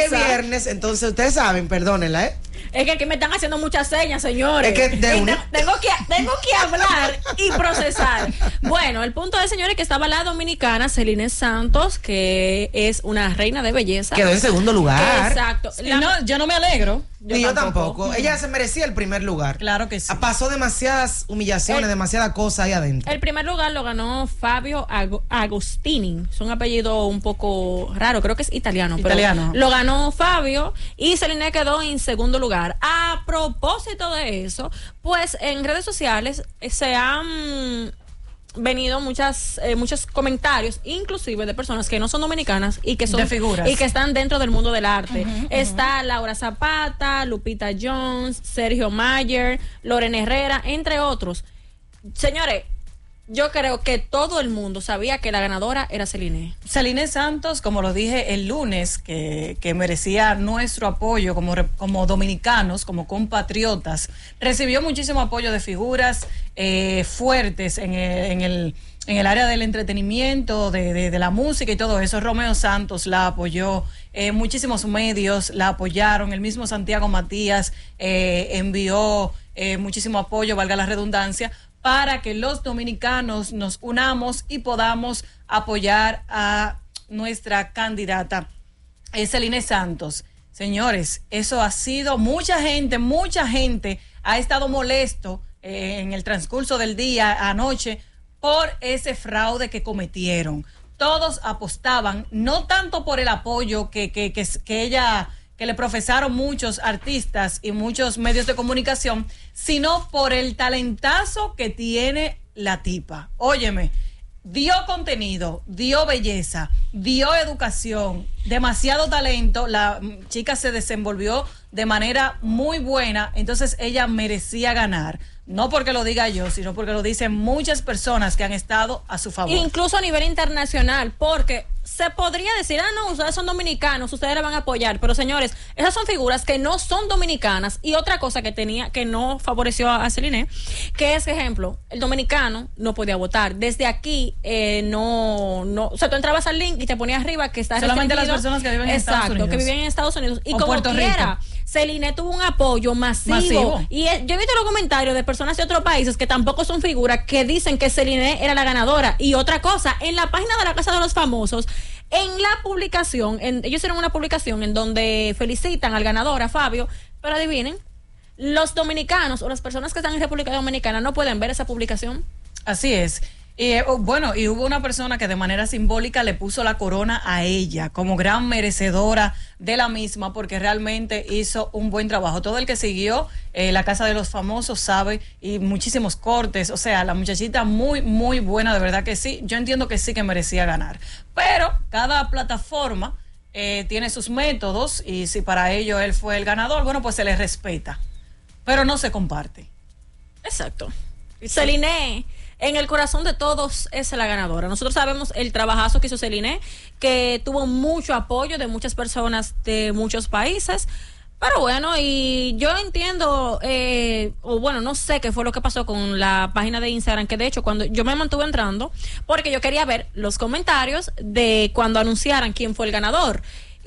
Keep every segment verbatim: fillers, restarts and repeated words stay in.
es viernes, entonces ustedes saben, perdónenla, ¿eh? Es que aquí me están haciendo muchas señas, señores. Es que de una... tengo que tengo que hablar y procesar. Bueno, el punto es, señores, que estaba la dominicana Celine Santos, que es una reina de belleza. Quedó en segundo lugar. Exacto. La... No, yo no me alegro. Yo Ni tampoco. yo tampoco. Ella se merecía el primer lugar. Claro que sí. Pasó demasiadas humillaciones, el, demasiadas cosas ahí adentro. El primer lugar lo ganó Fabio Ag Agostini. Es un apellido un poco raro, creo que es italiano. Italiano. Pero lo ganó Fabio y Celine quedó en segundo lugar. A propósito de eso, pues en redes sociales se han venido muchas eh, muchos comentarios, inclusive de personas que no son dominicanas y que son de figuras y que están dentro del mundo del arte. Uh-huh, Está uh-huh. Laura Zapata, Lupita Jones, Sergio Mayer, Lorena Herrera, entre otros. Señores, yo creo que todo el mundo sabía que la ganadora era Celine. Celine Santos, como lo dije el lunes, que, que merecía nuestro apoyo como, como dominicanos, como compatriotas, recibió muchísimo apoyo de figuras eh, fuertes en el, en el en el área del entretenimiento, de, de, de la música y todo eso. Romeo Santos la apoyó, eh, muchísimos medios la apoyaron, el mismo Santiago Matías eh, envió eh, muchísimo apoyo, valga la redundancia, para que los dominicanos nos unamos y podamos apoyar a nuestra candidata eh, Celine Santos. Señores, eso ha sido, mucha gente, mucha gente ha estado molesto eh, en el transcurso del día, anoche, por ese fraude que cometieron. Todos apostaban, no tanto por el apoyo que, que, que, que ella... que le profesaron muchos artistas y muchos medios de comunicación, sino por el talentazo que tiene la tipa. Óyeme, dio contenido, dio belleza, dio educación, demasiado talento, la chica se desenvolvió de manera muy buena, entonces ella merecía ganar. No porque lo diga yo, sino porque lo dicen muchas personas que han estado a su favor. Incluso a nivel internacional, porque se podría decir, ah, no, ustedes son dominicanos, ustedes la van a apoyar, pero señores, esas son figuras que no son dominicanas. Y otra cosa que tenía, que no favoreció a Celine, que es, ejemplo, el dominicano no podía votar. Desde aquí, eh, no, no, o sea, tú entrabas al link y te ponías arriba que está solamente las personas que viven en exacto, Estados Unidos. que viven en Estados Unidos. Y o como Puerto quiera, Rico. Celine tuvo un apoyo masivo. masivo. Y eh, yo he visto los comentarios de personas de otros países que tampoco son figuras que dicen que Celine era la ganadora. Y otra cosa, en la página de la Casa de los Famosos, en la publicación, en, ellos hicieron una publicación en donde felicitan al ganador, a Fabio, pero adivinen, los dominicanos o las personas que están en República Dominicana no pueden ver esa publicación. Así es. Y eh, bueno, y hubo una persona que de manera simbólica le puso la corona a ella como gran merecedora de la misma, porque realmente hizo un buen trabajo. Todo el que siguió eh, la Casa de los Famosos sabe, y muchísimos cortes, o sea, la muchachita muy, muy buena, de verdad que sí. Yo entiendo que sí que merecía ganar, pero cada plataforma eh, tiene sus métodos, y si para ello él fue el ganador, bueno, pues se le respeta, pero no se comparte. Exacto. Celine, en el corazón de todos, es la ganadora. Nosotros sabemos el trabajazo que hizo Celine, que tuvo mucho apoyo de muchas personas de muchos países. Pero bueno, y yo entiendo, eh, o bueno, no sé qué fue lo que pasó con la página de Instagram, que de hecho cuando yo me mantuve entrando, porque yo quería ver los comentarios de cuando anunciaran quién fue el ganador.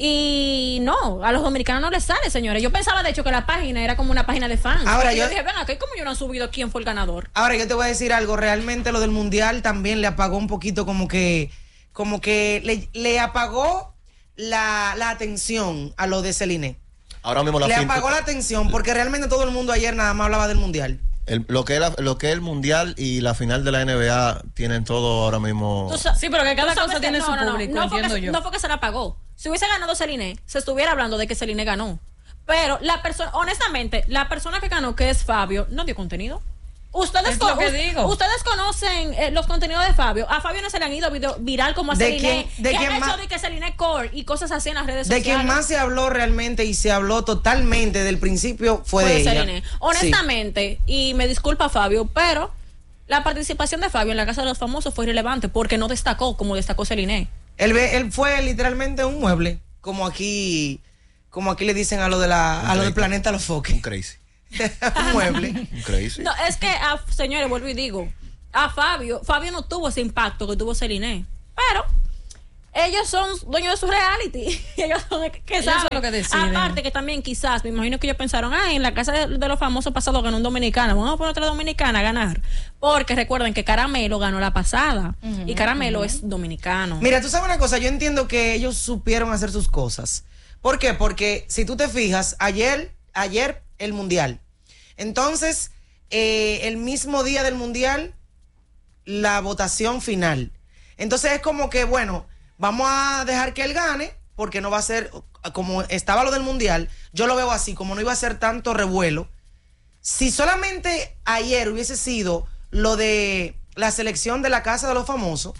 Y no, a los dominicanos no les sale, señores. Yo pensaba, de hecho, que la página era como una página de fans. Ahora yo, yo dije, ven acá, ¿cómo yo no han subido quién fue el ganador? Ahora yo te voy a decir algo, realmente lo del mundial también le apagó un poquito, como que, como que le, le apagó la, la atención a lo de Celine. Ahora mismo la Le finta, apagó la atención, porque realmente todo el mundo ayer nada más hablaba del mundial. El, lo, que es la, lo que es el mundial y la final de la N B A tienen todo ahora mismo. Sí, pero que cada cosa tiene no, su no, público, no, no entiendo fue que, yo. No fue que se la pagó. Si hubiese ganado Celine, se estuviera hablando de que Celine ganó. Pero la persona, honestamente, la persona que ganó, que es Fabio, no dio contenido. Ustedes, es lo que digo. ustedes conocen eh, los contenidos de Fabio. A Fabio no se le han ido video viral como a ¿De Celine. quién, de que quién han más, hecho de que Celine Core y cosas así en las redes de sociales. quien más se habló realmente y se habló totalmente del principio fue, fue de ella. Celine. Honestamente, sí. Y me disculpa Fabio, pero la participación de Fabio en la Casa de los Famosos fue irrelevante porque no destacó como destacó Celine. Él, él fue literalmente un mueble, como aquí, como aquí le dicen a lo de la, a lo del planeta Los Foques. Un crazy. Un mueble. Un crazy. No, es que, a, señores, vuelvo y digo, a Fabio, Fabio no tuvo ese impacto que tuvo Celine, pero ellos son dueños de su reality. Ellos son que Ellos saben. son los que deciden. Aparte que también quizás, me imagino que ellos pensaron, ah, en la casa de, de los famosos pasados ganó un dominicano, vamos a poner otra dominicana a ganar. Porque recuerden que Caramelo ganó la pasada. Uh-huh, y Caramelo uh-huh. es dominicano. Mira, tú sabes una cosa, yo entiendo que ellos supieron hacer sus cosas. ¿Por qué? Porque si tú te fijas, ayer, ayer el Mundial. Entonces, eh, el mismo día del Mundial, la votación final. Entonces es como que, bueno, vamos a dejar que él gane, porque no va a ser, como estaba lo del Mundial, yo lo veo así, como no iba a ser tanto revuelo. Si solamente ayer hubiese sido lo de la selección de la Casa de los Famosos,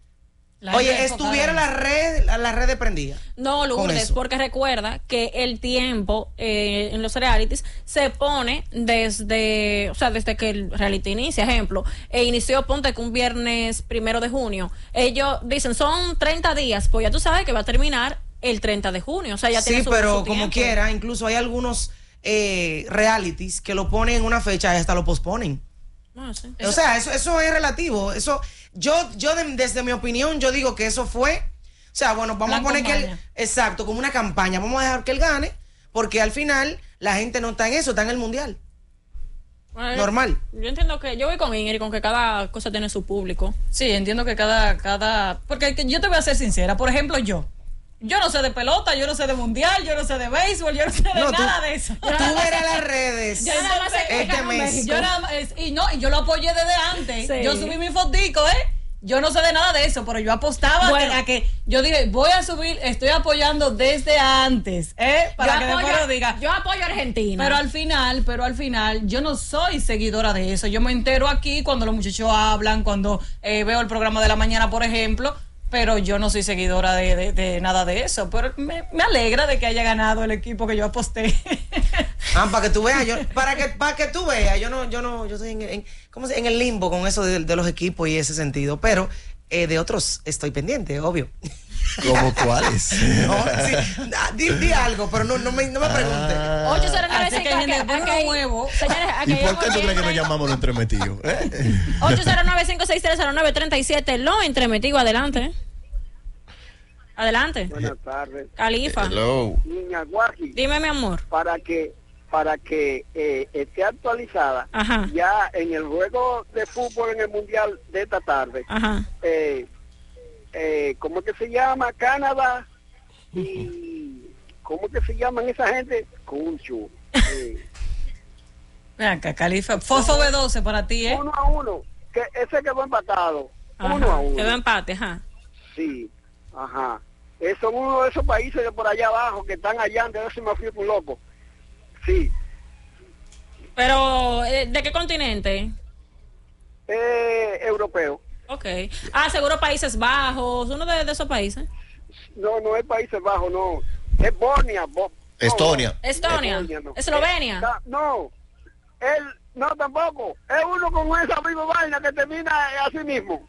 la oye, estuviera la red, la, la red prendida. No, Lourdes, porque recuerda que el tiempo eh, en los realities se pone desde, o sea, desde que el reality inicia. Ejemplo, e inició, ponte que un viernes primero de junio. Ellos dicen, son treinta días, pues ya tú sabes que va a terminar el treinta de junio. O sea, ya sí, tiene su, pero su como tiempo. quiera, incluso hay algunos eh, realities que lo ponen en una fecha y hasta lo posponen. Ah, sí. O sea, eso, eso es relativo. Eso, yo, yo de, desde mi opinión, yo digo que eso fue, o sea, bueno, vamos Plan a poner campaña. que él, exacto, como una campaña, vamos a dejar que él gane, porque al final la gente no está en eso, está en el Mundial. Bueno, normal. Yo entiendo que, yo voy con Ingrid, con que cada cosa tiene su público. Sí, entiendo que cada, cada, porque yo te voy a ser sincera, por ejemplo, yo. Yo no sé de pelota, yo no sé de mundial, yo no sé de béisbol, yo no sé de No, tú- nada de eso. Tú verás las redes Yo nada más sé que este ganó mes. México. Yo nada más- es- y no, y yo lo apoyé desde antes. Sí. Yo subí mi fotico, ¿eh? Yo no sé de nada de eso, pero yo apostaba Bueno. a que, a que yo dije, voy a subir, estoy apoyando desde antes, ¿eh? Para yo que apoyo, después lo diga. yo apoyo a Argentina. Pero al final, pero al final, yo no soy seguidora de eso. Yo me entero aquí cuando los muchachos hablan, cuando eh, veo el programa de la mañana, por ejemplo, pero yo no soy seguidora de, de, de nada de eso. Pero me, me alegra de que haya ganado el equipo que yo aposté. Ah, para que tú veas, yo, para que, para que tú veas, yo no, yo no, yo estoy en, en, ¿cómo se- en el limbo con eso de, de los equipos y ese sentido, pero eh, de otros estoy pendiente, obvio. ¿Cómo cuáles? No, sí, ah, di, di algo, pero no, no me, no me pregunte. Ah. ocho cero nueve Así que, cinco, gente, aquí- pongan aquí- huevo. Señores, aquí ¿Y hay por un qué tú crees que nos oyente. llamamos los entremetidos? ¿Eh? ocho cero nueve cinco seis tres cero nueve tres siete, lo entremetido, adelante. Adelante. Buenas tardes. Califa. Hello. Niña Guaji, Dime, mi amor. para que para que eh, esté actualizada, Ajá. ya en el juego de fútbol en el Mundial de esta tarde, Ajá. eh, eh, ¿cómo que se llama? Canadá y ¿cómo que se llaman esa gente? Cuncho. Eh, Ven acá, Califa. Fosfo B doce para ti, ¿eh? uno a uno, que ese quedó empatado. Ajá. Uno a uno. Quedó empate, ajá. Sí, ajá. Es son uno de esos países de por allá abajo que están allá, antes de me fui un loco. Sí. Pero, eh, ¿de qué continente? Eh, europeo. Ok. Ah, seguro Países Bajos, uno de, de esos países. No, no es Países Bajos, no. Es Bosnia. Bo- no, Estonia. no. Estonia. Estonia, no. Eslovenia. Eh, ta- no. Él, no tampoco. Es uno con esa misma vaina que termina eh, así mismo.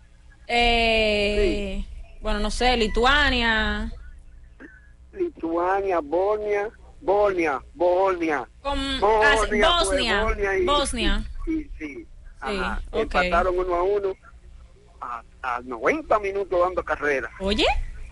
Eh, Bueno, no sé, Lituania. Lituania, Bosnia, Bosnia, Bosnia. Con, ah, sí, Bosnia, pues, Bosnia. Bosnia y- Bosnia. Sí, sí. Ajá. ok. Empataron uno a uno a, a noventa minutos dando carrera. Oye.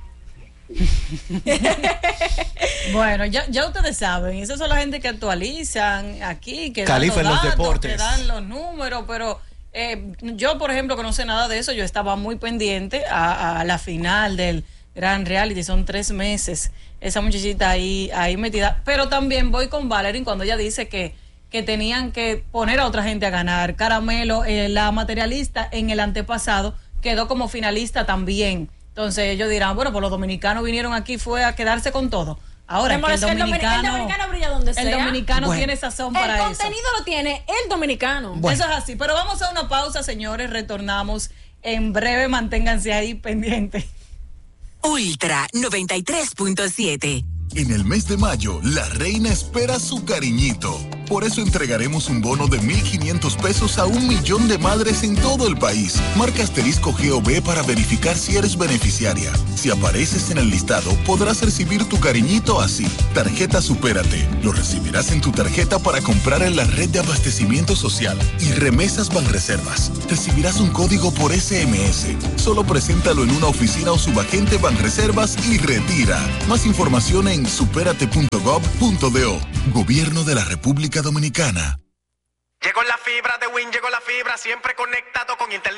Bueno, ya, ya ustedes saben, esas son la gente que actualizan aquí, que Califa dan en los los datos, deportes. que dan los números, pero eh, yo, por ejemplo, que no sé nada de eso, yo estaba muy pendiente a, a la final del Gran Reality, son tres meses, esa muchachita ahí, ahí metida, pero también voy con Valerie cuando ella dice que, que tenían que poner a otra gente a ganar. Caramelo, eh, la materialista en el antepasado, quedó como finalista también. Entonces ellos dirán, bueno, pues los dominicanos vinieron aquí fue a quedarse con todo. Ahora Mi que amor, el es que el domini- dominicano, el dominicano brilla donde el sea. dominicano Bueno. tiene sazón El para eso. contenido lo tiene el dominicano. Bueno. Eso es así. Pero vamos a una pausa, señores. Retornamos en breve. Manténganse ahí pendientes. Ultra noventa y tres punto siete. En el mes de mayo, la reina espera su cariñito. Por eso entregaremos un bono de mil quinientos pesos a un millón de madres en todo el país. Marca asterisco G O B para verificar si eres beneficiaria. Si apareces en el listado, podrás recibir tu cariñito así. Tarjeta Supérate. Lo recibirás en tu tarjeta para comprar en la red de abastecimiento social. Y Remesas Banreservas. Recibirás un código por S M S. Solo preséntalo en una oficina o subagente Banreservas y retira. Más información en supérate punto gov punto do. Gobierno de la República Dominicana. Llegó la fibra de Win, llegó la fibra, siempre conectado con internet